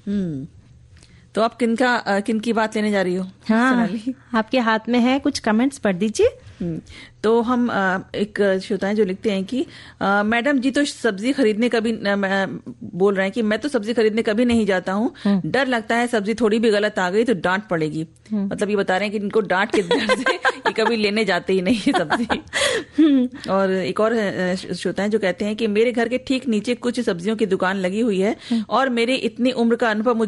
तो आप किनकी बात लेने जा रही हो? हाँ, आपके हाथ में है, कुछ कमेंट्स पढ़ दीजिए। तो हम एक श्रोता है जो लिखते हैं कि मैडम जी तो सब्जी खरीदने कभी बोल रहे हैं कि मैं तो सब्जी खरीदने कभी नहीं जाता हूँ, डर लगता है सब्जी थोड़ी भी गलत आ गई तो डांट पड़ेगी। मतलब ये बता रहे हैं कि इनको डांट के डर से ये कभी लेने जाते ही नहीं है सब्जी। और एक और श्रोता है जो कहते हैं कि मेरे घर के ठीक नीचे कुछ सब्जियों की दुकान लगी हुई है और मेरे इतनी उम्र का अनुभव